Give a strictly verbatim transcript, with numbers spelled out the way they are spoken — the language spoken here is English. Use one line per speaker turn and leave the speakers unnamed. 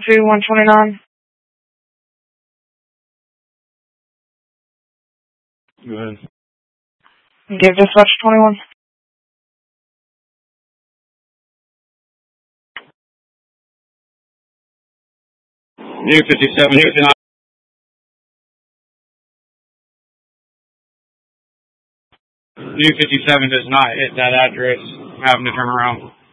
two one twenty-nine.
Go ahead.
Give dispatch twenty-one.
U fifty-seven does not. U fifty-seven does not hit that address. I'm having to turn around.